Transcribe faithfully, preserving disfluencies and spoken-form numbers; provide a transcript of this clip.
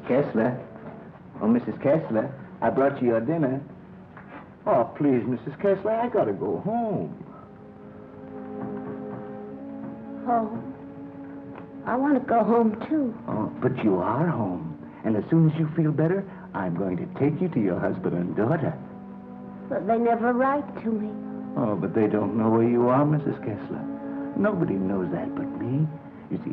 Kessler. Oh, Missus Kessler, I brought you your dinner. Oh, please, Missus Kessler, I gotta go home. Home? I want to go home, too. Oh, but you are home. And as soon as you feel better, I'm going to take you to your husband and daughter. But they never write to me. Oh, but they don't know where you are, Missus Kessler. Nobody knows that but me.